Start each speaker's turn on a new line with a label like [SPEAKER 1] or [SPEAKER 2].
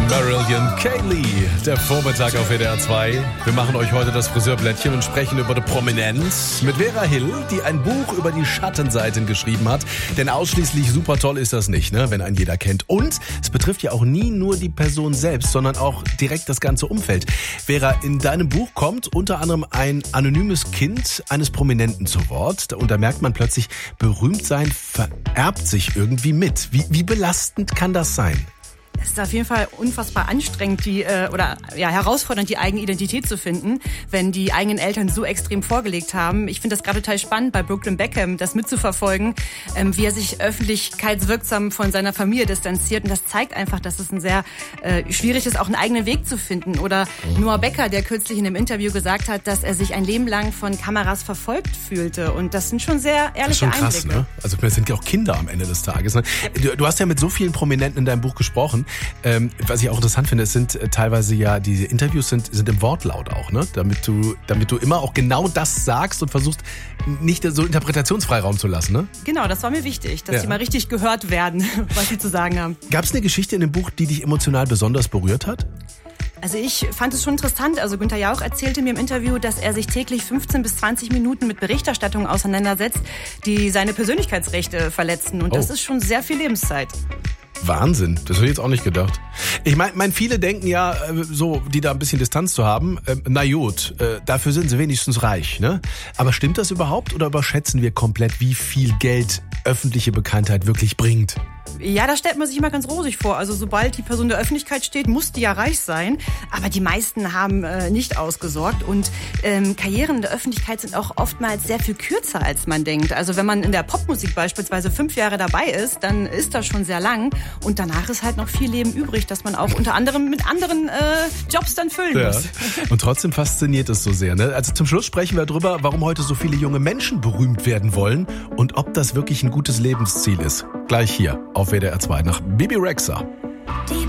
[SPEAKER 1] Marillion Kaylee, der Vormittag auf WDR 2. Wir machen euch heute das Friseurblättchen und sprechen über die Prominenz mit Vera Hill, die ein Buch über die Schattenseiten geschrieben hat. Denn ausschließlich super toll ist das nicht, ne? Wenn einen jeder kennt. Und es betrifft ja auch nie nur die Person selbst, sondern auch direkt das ganze Umfeld. Vera, in deinem Buch kommt unter anderem ein anonymes Kind eines Prominenten zu Wort. Und da merkt man plötzlich, Berühmtsein vererbt sich irgendwie mit. Wie belastend kann das sein?
[SPEAKER 2] Es ist auf jeden Fall unfassbar anstrengend, herausfordernd, die eigene Identität zu finden, wenn die eigenen Eltern so extrem vorgelebt haben. Ich finde das gerade total spannend, bei Brooklyn Beckham das mitzuverfolgen, wie er sich öffentlichkeitswirksam von seiner Familie distanziert. Und das zeigt einfach, dass es ein sehr schwierig ist, auch einen eigenen Weg zu finden. Oder Noah Becker, der kürzlich in einem Interview gesagt hat, dass er sich ein Leben lang von Kameras verfolgt fühlte. Und das sind schon sehr ehrliche Einblicke. Das ist schon krass, ne? Also das sind ja auch Kinder am Ende des Tages. Ne? Du hast ja mit so vielen Prominenten in deinem Buch gesprochen. Was ich auch interessant finde, es sind teilweise ja, diese Interviews sind im Wortlaut auch, ne? Damit du immer auch genau das sagst und versuchst, nicht so Interpretationsfreiraum zu lassen, ne? Genau, das war mir wichtig, dass die mal richtig gehört werden, was sie zu sagen haben. Gab es eine Geschichte in dem Buch, die dich emotional besonders berührt hat? Also ich fand es schon interessant. Also Günther Jauch erzählte mir im Interview, dass er sich täglich 15 bis 20 Minuten mit Berichterstattungen auseinandersetzt, die seine Persönlichkeitsrechte verletzen. Und das ist schon sehr viel Lebenszeit. Wahnsinn, das hätte ich jetzt auch nicht gedacht. Ich meine, viele denken ja, so, die da ein bisschen Distanz zu haben, na gut, dafür sind sie wenigstens reich, ne? Aber stimmt das überhaupt oder überschätzen wir komplett, wie viel Geld öffentliche Bekanntheit wirklich bringt? Ja, das stellt man sich immer ganz rosig vor. Also sobald die Person in der Öffentlichkeit steht, muss die ja reich sein. Aber die meisten haben nicht ausgesorgt. Und Karrieren in der Öffentlichkeit sind auch oftmals sehr viel kürzer, als man denkt. Also wenn man in der Popmusik beispielsweise 5 Jahre dabei ist, dann ist das schon sehr lang. Und danach ist halt noch viel Leben übrig, das man auch unter anderem mit anderen Jobs dann füllen muss. Und trotzdem fasziniert es so sehr, ne? Also zum Schluss sprechen wir darüber, warum heute so viele junge Menschen berühmt werden wollen und ob das wirklich ein gutes Lebensziel ist. Gleich hier auf WDR 2 nach Bibi Rexha.